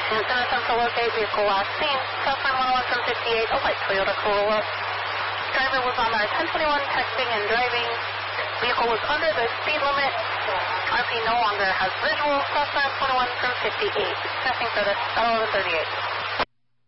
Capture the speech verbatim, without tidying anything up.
Center Central locate vehicle last seen. Southbound one oh one from fifty-eight, a white Toyota Corolla. Driver was on our ten twenty-one texting and driving. Vehicle was under the speed limit. R P no longer has visual. Southbound twenty-one from fifty-eight. Passing for this at eleven thirty-eight.